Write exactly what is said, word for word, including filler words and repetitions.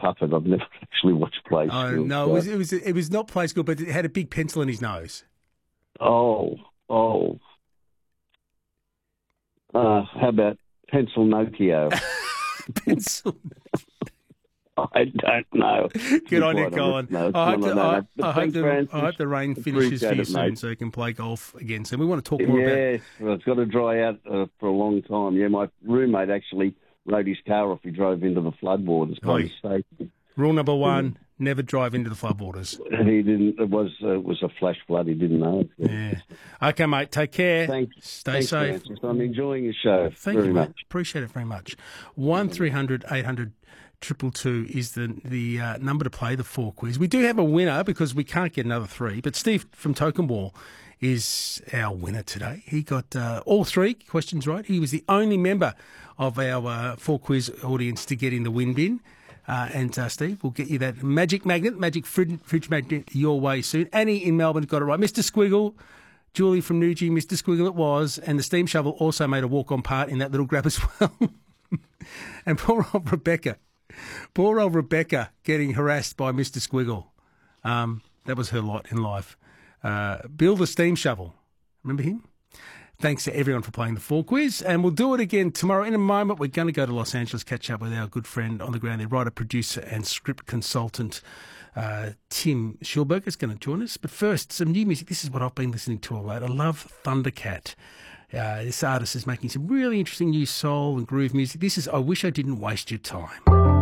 puppet. I've never actually watched Play Oh, School. no, so. it was, it was it was not Play School, but it had a big pencil in his nose. Oh, oh. Uh, how about Pencil Nokia? Pencil. I don't know. Good on you, Colin. No, I hope, the, I, I, hope thanks, the, Francis. I hope the rain finishes for Appreciate you it, soon mate. so you can play golf again soon. We want to talk more about... Yeah, well, it's got to dry out uh, for a long time. Yeah, my roommate actually rode his car off. He drove into the floodwaters by Oi. mistake. Rule number one, never drive into the floodwaters. He didn't. It was uh, it was a flash flood. He didn't know. Yeah. Okay, mate. Take care. Thanks. Stay Thanks, safe. Francis. I'm enjoying your show Thank very you, much. mate. Appreciate it very much. One three hundred eight hundred triple two is the the uh, number to play the four quiz. We do have a winner because we can't get another three. But Steve from Tokenwall is our winner today. He got uh, all three questions right. He was the only member of our uh, four quiz audience to get in the win bin. Uh, and uh, Steve, we'll get you that magic magnet, magic fridge, fridge magnet your way soon. Annie in Melbourne got it right. Mister Squiggle, Julie from Newgie, Mister Squiggle it was. And the steam shovel also made a walk-on part in that little grab as well. And poor old Rebecca, poor old Rebecca getting harassed by Mister Squiggle. Um, that was her lot in life. Uh, Bill the steam shovel, remember him? Thanks to everyone for playing the four quiz, and we'll do it again tomorrow. In a moment, we're going to go to Los Angeles, catch up with our good friend on the ground there, writer, producer, and script consultant, uh, Tim Schulberger is going to join us. But first, some new music. This is what I've been listening to a lot. I love Thundercat. Uh, this artist is making some really interesting new soul and groove music. This is I Wish I Didn't Waste Your Time.